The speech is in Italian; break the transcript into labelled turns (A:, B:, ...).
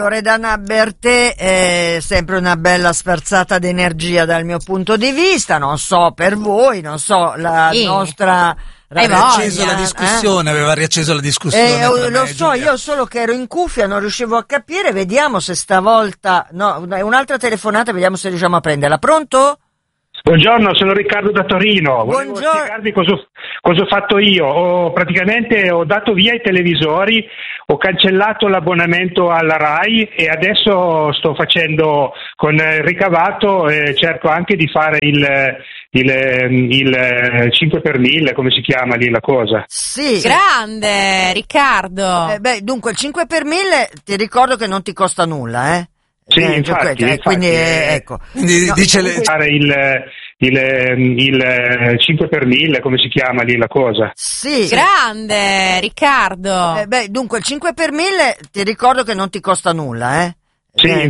A: Loredana Bertè è sempre una bella sferzata d'energia dal mio punto di vista, non so per voi, non so la nostra...
B: Aveva riacceso la discussione, aveva riacceso la discussione.
A: Lo so, io solo che ero in cuffia, non riuscivo a capire, vediamo se stavolta... No, un'altra telefonata, vediamo se riusciamo a prenderla. Pronto?
C: Buongiorno, sono Riccardo da Torino.
A: Buongiorno.
C: Volevo spiegarvi cosa ho fatto io. Praticamente ho dato via i televisori, ho cancellato l'abbonamento alla Rai e adesso sto facendo con il ricavato, cerco anche di fare il 5 per 1000, come si chiama lì la cosa?
A: Sì.
B: Grande, Riccardo.
A: Dunque il 5 per 1000 ti ricordo che non ti costa nulla,
C: Sì, infatti,
A: quindi ecco.
C: Quindi dice fare il 5 per 1000, come si chiama lì la cosa?
A: Sì.
B: Grande, Riccardo.
A: Dunque il 5 per 1000 ti ricordo che non ti costa nulla,
C: Sì,